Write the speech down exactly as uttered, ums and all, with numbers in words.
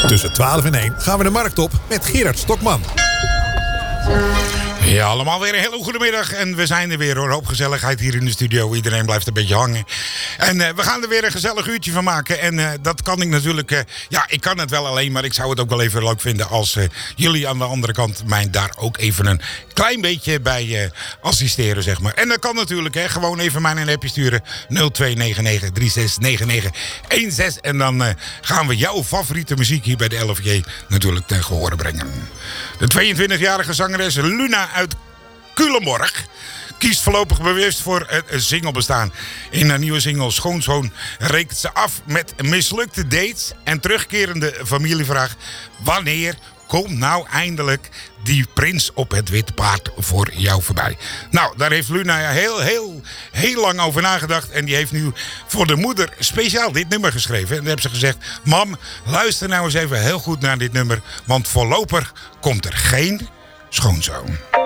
Tussen twaalf en één gaan we de markt op met Gerard Stokman. Ja, allemaal weer een hele goede middag. En we zijn er weer hoor. Hoop gezelligheid hier in de studio. Iedereen blijft een beetje hangen. En uh, we gaan er weer een gezellig uurtje van maken. En uh, dat kan ik natuurlijk... Uh, ja, ik kan het wel alleen, maar ik zou het ook wel even leuk vinden... als uh, jullie aan de andere kant mij daar ook even een klein beetje bij uh, assisteren, zeg maar. En dat kan natuurlijk, hè. Gewoon even mij een appje sturen. nul twee negen negen drie zes negen negen een zes. En dan uh, gaan we jouw favoriete muziek hier bij de L F J natuurlijk ten gehore brengen. De tweeëntwintigjarige zangeres Luna uit Culemborg kiest voorlopig bewust voor het singlebestaan. In haar nieuwe single Schoonzoon rekent ze af met mislukte dates en terugkerende familievraag: wanneer komt nou eindelijk die prins op het witte paard voor jou voorbij? Nou, daar heeft Luna heel, heel, heel lang over nagedacht. En die heeft nu voor de moeder speciaal dit nummer geschreven. En dan heeft ze gezegd: mam, luister nou eens even heel goed naar dit nummer. Want voorlopig komt er geen schoonzoon.